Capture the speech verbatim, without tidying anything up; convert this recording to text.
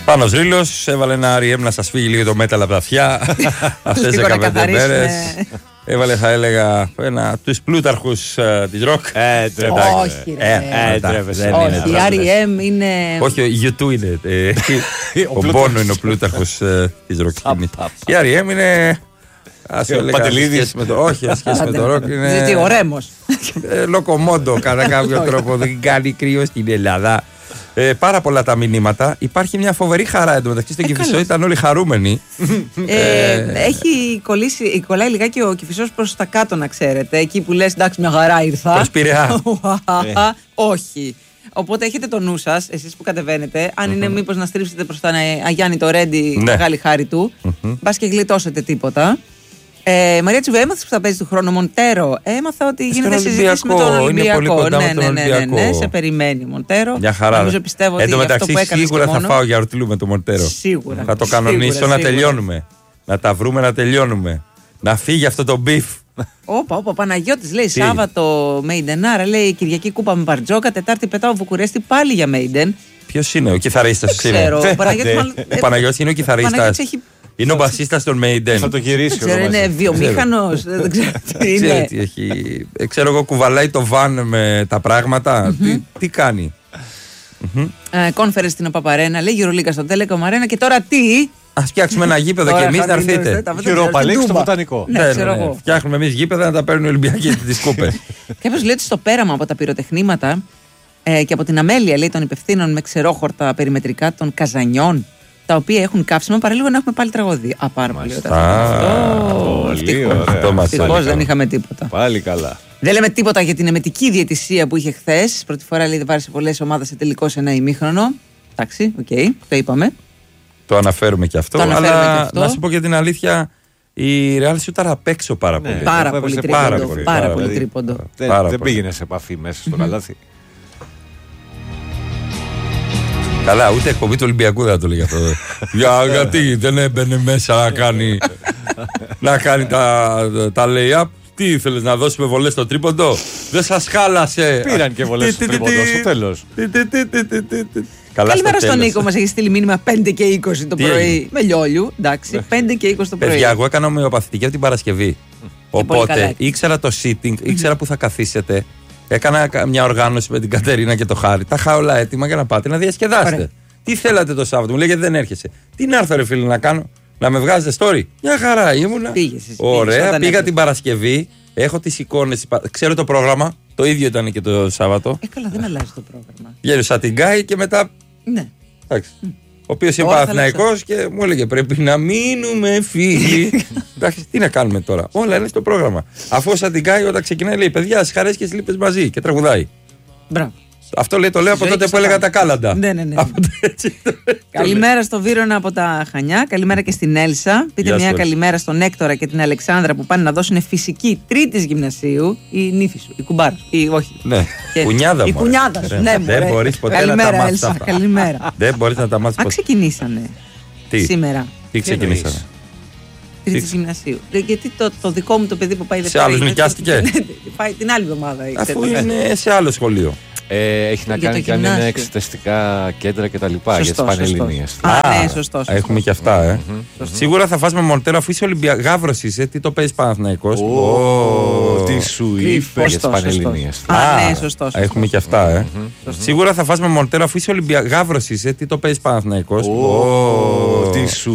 Πάνος Ρήλος έβαλε ένα αρ εμ να σας φύγει λίγο το μέταλλο από τα αυτιά. Αυτές δεκαπέντε μέρες. Έβαλε, θα έλεγα, ένα τους πλούταρχους uh, της ροκ. Ε, τρέπεσαι. Όχι, ρε. Ε, τρέπεσαι. Όχι, η αρ εμ είναι... Όχι, η γιου τού είναι. Ο Μπόνο είναι ο πλούταρχος της ροκ. Η αρ εμ είναι... Ο Παντελίδης. Όχι, σχέση με το ροκ είναι... Γιατί ο Ρέμος. Λοκομόντο, κατά κάποιο τρόπο. Δεν κάνει κρύο στην Ελλάδα. Ε, πάρα πολλά τα μηνύματα. Υπάρχει μια φοβερή χαρά εντωμεταξύ στον ε, Κηφισό. Ήταν όλοι χαρούμενοι. ε, έχει κολλήσει, κολλάει λιγάκι ο Κηφισός προς τα κάτω, να ξέρετε. Εκεί που λες εντάξει, μια χαρά ήρθα. Προς Πειραιά. Όχι. Οπότε έχετε το νου σας, εσείς που κατεβαίνετε, αν είναι μήπως να στρίψετε προς τον Αγιάννη το Ρέντι, μεγάλη χάρη του. Μπας και γλιτώσετε τίποτα. Ε, Μαρία Τσιβέ, έμαθες που θα παίζει του χρόνου Μοντέρο? Έμαθα ότι γίνεται συζήτηση με τον Ολυμπιακό. Είναι πολύ κοντά ναι, με τον ναι, ναι, Ολυμπιακό. ναι, ναι, σε περιμένει Μοντέρο. Μια χαρά. Νομίζω, πιστεύω Εν τω ότι μεταξύ, αυτό που έκανες σίγουρα θα μόνο... φάω γιαουρτιλού με τον Μοντέρο. Σίγουρα. Θα το κανονίσω σίγουρα, να σίγουρα. τελειώνουμε. Να τα βρούμε να τελειώνουμε. Να φύγει αυτό το μπιφ. Όπα, όπα, Παναγιώτης λέει Σάββατο Μέιντενάρα, λέει Κυριακή κούπα με Μπαρτζόκα, Τετάρτη πετάω Βουκουρέστι πάλι για Μέιντεν. Ποιος είναι ο κιθαρίστας? Ξέρω. Ο Παναγιώτης είναι ο κιθαρίστας. Είναι ο μπασίστας των Μέιντεν. Θα το γυρίσει. Δεν ξέρω, είναι βιομήχανος. Δεν ξέρω τι είναι. Ξέρω εγώ, κουβαλάει το βαν με τα πράγματα. Τι κάνει? Κόνφερες στην Παπαρένα, λέει Γυρολίκα στον Τέλεκομ Αρένα και τώρα τι? Ας φτιάξουμε ένα γήπεδο και εμείς να έρθετε. Χειροπαλέξ στο Βοτανικό. Ναι, ξέρω εγώ. Φτιάχνουμε εμείς γήπεδα να τα παίρνουν οι Ολυμπιακοί τις κούπες. Κάποιος λέει ότι στο πέραμα από τα πυροτεχνήματα και από την αμέλεια, λέει, των υπευθύνων με ξερόχορτα περιμετρικά των καζανιών, τα οποία έχουν κάψιμο, παραλίγο να έχουμε πάλι τραγωδία. Α, πάρα πολύ ωραία. Ευτυχώς δεν είχαμε τίποτα. Πάλι καλά. Δεν λέμε τίποτα για την εμετική διαιτησία που είχε χθες. Πρώτη φορά, λέει, δεν βάρεσε πολλές ομάδες σε τελικό σε ένα ημίχρονο. Εντάξει, οκ, okay, το είπαμε. Το αναφέρουμε και αυτό. Αλλά και αυτό. Να σου πω και την αλήθεια, η Real σούταρα απ' έξω πάρα πολύ. Ναι, πάρα, πάρα, πολύ τρίποντο, πάρα, πολύ, πάρα, πάρα πολύ τρίποντο. Δεν, πάρα δεν πολύ. πήγαινε σε επαφή μέσα στο καλάθι. Καλά, ούτε εκπομπή του Ολυμπιακού δεν θα το λέγει αυτό. Για, γιατί δεν έμπαινε μέσα να κάνει, να κάνει τα, τα lay-up. Τι ήθελες, να δώσουμε βολές στο τρίποντο? Δεν σας χάλασε? Πήραν και βολές στο τρίποντο στο τέλος. Καλημέρα στον Νίκο, μας έχει στείλει μήνυμα πέντε και είκοσι το πρωί. Με λιόλιου, εντάξει, πέντε και είκοσι το πρωί. Παιδιά, εγώ έκανα ομοιοπαθητική από την Παρασκευή. Οπότε ήξερα το sitting, ήξερα που θα καθίσετε. Έκανα μια οργάνωση με την Κατερίνα και το Χάρη. Τα είχα όλα έτοιμα για να πάτε να διασκεδάσετε. Ωραία. Τι θέλατε το Σάββατο? Μου λέγεται δεν έρχεσαι. Τι να έρθω, ρε φίλε, να κάνω? Να με βγάζετε story? Μια χαρά ήμουνα. Πήγες, ωραία, πήγες, πήγα την Παρασκευή. Έχω τις εικόνες. Ξέρω το πρόγραμμα. Το ίδιο ήταν και το Σάββατο. Ε, καλά, δεν αλλάζει το πρόγραμμα. Γέρισα την Γκάη και μετά. Ναι. Εντάξει. Ο οποίος είναι Παναθηναϊκός και μου έλεγε πρέπει να μείνουμε φίλοι. Εντάξει, τι να κάνουμε τώρα? Όλα είναι στο πρόγραμμα. Αφού ο Σαντιγκάη όταν ξεκινάει λέει παιδιά, στις χαρές και στις λύπες μαζί και τραγουδάει. Μπράβο. Αυτό λέει, το λέω από τότε που έλεγα τα κάλαντα. Ναι, ναι, ναι. Καλημέρα στο Βύρωνα από τα Χανιά. Καλημέρα και στην Έλσα. Πείτε μια καλημέρα στον Έκτορα και την Αλεξάνδρα που πάνε να δώσουν φυσική τρίτης γυμνασίου. Η νύφη σου, η κουμπάρα. Η, όχι. Ναι. Κουνιάδα μου. Η κουνιάδα σου. Ναι, δεν μπορείς ποτέ να τα μάθεις αυτά. Καλημέρα. Δεν μπορείς να τα μάθεις ποτέ. Α, ξεκινήσανε σήμερα. Τι ξεκινήσανε? Τρίτης γυμνασίου. Γιατί το, το δικό μου το παιδί που πάει σε άλλους νοικιάστηκε? Πάει την άλλη εβδομάδα. Αφού είναι σε άλλο σχολείο. Ε, έχει να για κάνει και αν είναι εξεταστικά κέντρα και τα λοιπά για τις Πανελληνίες. Α, ναι, σωστό. Έχουμε και αυτά, ε. Mm-hmm. Σίγουρα θα φας με Μοντέρο αφού είσαι Ολυμπιακός. Γαύρος είσαι, τι το παίζεις Παναθηναϊκός? Ω, τι σου είπε για τις Πανελληνίες. Α, ναι, σωστό. Έχουμε και αυτά, ε. Σίγουρα θα φας με Μοντέρο αφού είσαι Ολυμπιακός. Γαύρος είσαι, τι το παίζεις Παναθηναϊκός? Ω, τι σου